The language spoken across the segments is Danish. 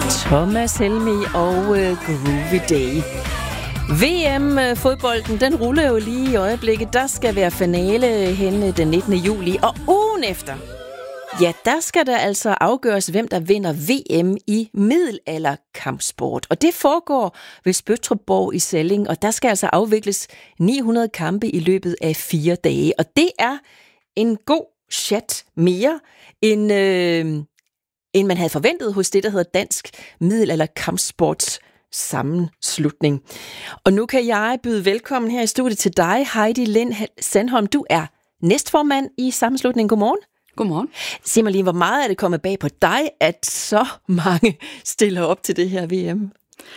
Thomas Helmig og Groovy Day. VM-fodbolden, den ruller jo lige i øjeblikket. Der skal være finale henne den 19. juli, og ugen efter, ja, der skal der altså afgøres, hvem der vinder VM i middelalderkampsport. Og det foregår ved Spøttrup i Salling, og der skal altså afvikles 900 kampe i løbet af 4 dage. Og det er en god chat mere end man havde forventet hos det, der hedder Dansk Middelalderkampsports Sammenslutning. Og nu kan jeg byde velkommen her i studiet til dig, Heidi Lind Sandholm. Du er næstformand i sammenslutningen. Godmorgen. Godmorgen. Sig mig lige, hvor meget er det kommet bag på dig, at så mange stiller op til det her VM?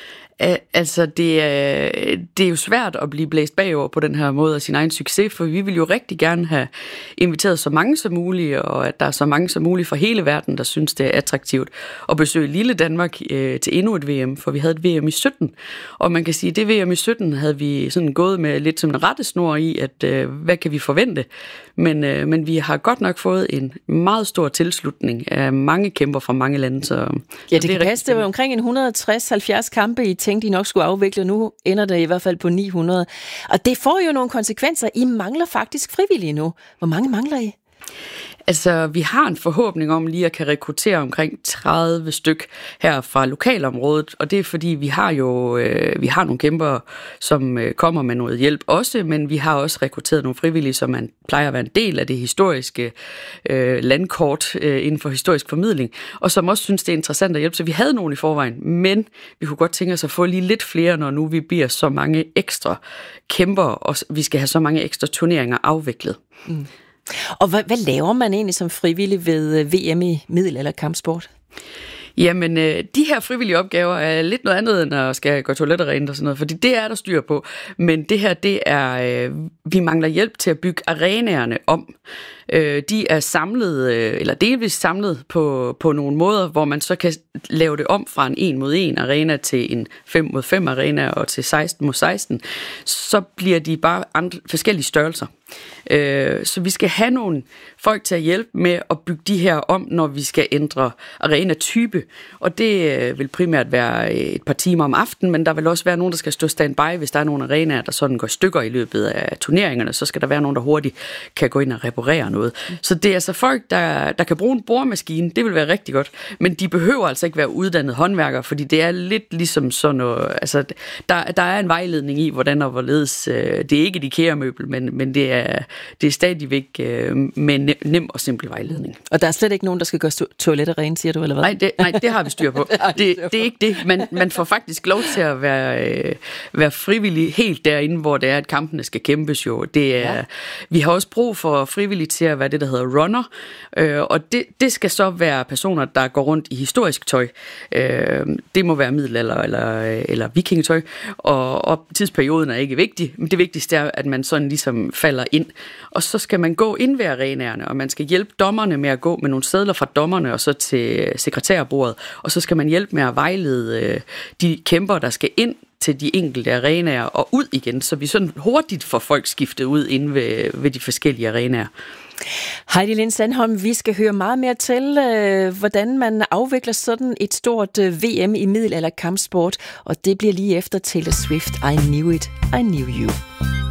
Altså, det er jo svært at blive blæst bagover på den her måde af sin egen succes, for vi vil jo rigtig gerne have inviteret så mange som muligt, og at der er så mange som muligt fra hele verden, der synes, det er attraktivt at besøge lille Danmark til endnu et VM, for vi havde et VM i 17, og man kan sige, at det VM i 17 havde vi sådan gået med lidt som en rettesnor i, at hvad kan vi forvente? Men vi har godt nok fået en meget stor tilslutning af mange kæmper fra mange lande. Så ja, det kan passe. Det var omkring 160-70 kampe, I tænkte, I nok skulle afvikle. Nu ender det i hvert fald på 900. Og det får jo nogle konsekvenser. I mangler faktisk frivillige nu. Hvor mange mangler I? Altså, vi har en forhåbning om lige at kan rekruttere omkring 30 styk her fra lokalområdet, og det er fordi, vi har nogle kæmpere, som kommer med noget hjælp også, men vi har også rekrutteret nogle frivillige, som man plejer at være en del af det historiske landkort inden for historisk formidling, og som også synes, det er interessant at hjælpe. Så vi havde nogen i forvejen, men vi kunne godt tænke os at få lige lidt flere, når nu vi bliver så mange ekstra kæmper, og vi skal have så mange ekstra turneringer afviklet. Mm. Og hvad laver man egentlig som frivillig ved VM i middelalderkampsport? Jamen, de her frivillige opgaver er lidt noget andet, end at skal gå toiletter rent og sådan noget, fordi det er der styr på. Men det her, det er, vi mangler hjælp til at bygge arenaerne om. De er samlet, eller delvist samlet på nogle måder, hvor man så kan lave det om fra en 1-mod-1 arena til en 5-mod-5 arena og til 16-mod-16. Så bliver de bare forskellige størrelser. Så vi skal have nogle folk til at hjælpe med at bygge de her om, når vi skal ændre arenatype. Og det vil primært være et par timer om aftenen, men der vil også være nogen, der skal stå standby, hvis der er nogle arenaer, der sådan går stykker i løbet af turneringerne. Så skal der være nogen, der hurtigt kan gå ind og reparere noget. Så det er altså folk, der kan bruge en boremaskine. Det vil være rigtig godt. Men de behøver altså ikke være uddannede håndværkere, fordi det er lidt ligesom sådan noget. Altså, der er en vejledning i, hvordan og hvorledes. Det er ikke et IKEA-møbel, men det er stadigvæk med nem og simpel vejledning. Og der er slet ikke nogen, der skal gøre toiletter rene, siger du, eller hvad? Nej, det har vi styr på. Det er ikke det. Man får faktisk lov til at være frivillig helt derinde, hvor det er, at kampene skal kæmpes jo. Vi har også brug for frivillige til at være det, der hedder runner, og det skal så være personer, der går rundt i historisk tøj. Det må være middelalder eller vikingetøj, og tidsperioden er ikke vigtig, men det vigtigste er, at man sådan ligesom falder ind. Og så skal man gå ind ved arenaerne, og man skal hjælpe dommerne med at gå med nogle sedler fra dommerne og så til sekretærbordet, og så skal man hjælpe med at vejlede de kæmper, der skal ind til de enkelte arenaer og ud igen, så vi sådan hurtigt får folk skiftet ud inde ved de forskellige arenaer. Heidi Lind Sandholm, vi skal høre meget mere til, hvordan man afvikler sådan et stort VM i middelalderkampsport, og det bliver lige efter Taylor Swift, I Knew It, I Knew You.